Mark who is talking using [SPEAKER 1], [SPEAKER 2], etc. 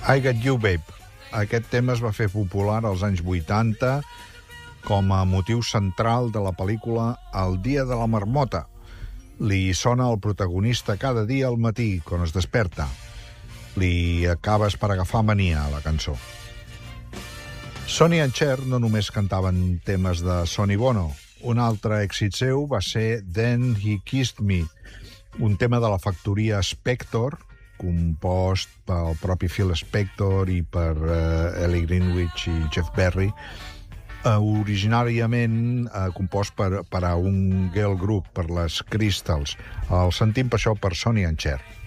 [SPEAKER 1] I Got You, Babe. Aquest tema es va fer popular als anys 80 com a motiu central de la pel·lícula El dia de la marmota. Li sona al protagonista cada dia al matí, quan es desperta. Li acabes per agafar mania a la cançó. Sonny and Cher no només cantaven temes de Sonny Bono. Un altre èxit seu va ser Then He Kissed Me, un tema de la factoria Spector, compost pel propi Phil Spector i per Ellie Greenwich i Jeff Berry, originàriament compost per a un girl group, per les Crystals. El sentim per això per Sonny and Cher.